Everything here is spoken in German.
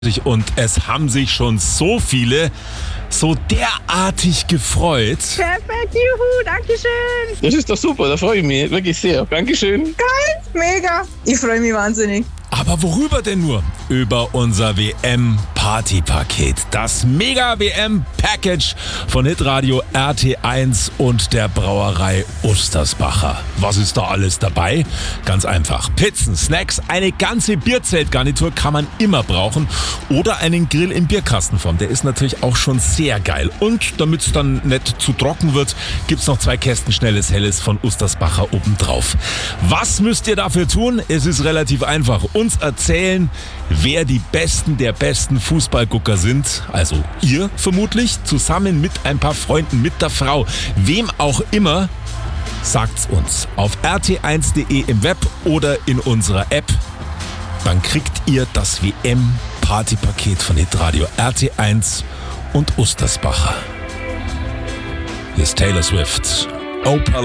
Und es haben sich schon so viele so derartig gefreut. Perfekt, juhu, dankeschön. Das ist doch super, da freue ich mich wirklich sehr. Dankeschön. Geil, mega. Ich freue mich wahnsinnig. Aber worüber denn nur? Über unser WM-Party-Paket. Das Mega-WM-Package von Hitradio RT1 und der Brauerei Ostersbacher. Was ist da alles dabei? Ganz einfach. Pizzen, Snacks, eine ganze Bierzeltgarnitur kann man immer brauchen. Oder einen Grill in Bierkastenform. Der ist natürlich auch schon sehr geil. Und damit es dann nicht zu trocken wird, gibt's noch 2 Kästen schnelles Helles von Ostersbacher obendrauf. Was müsst ihr dafür tun? Es ist relativ einfach. Uns erzählen, wer die Besten der besten Fußballgucker sind. Also ihr vermutlich, zusammen mit ein paar Freunden, mit der Frau, wem auch immer. Sagt's uns auf rt1.de im Web oder in unserer App. Dann kriegt ihr das WM-Partypaket von Hitradio RT1 und Ostersbacher. Hier ist Taylor Swift. Opa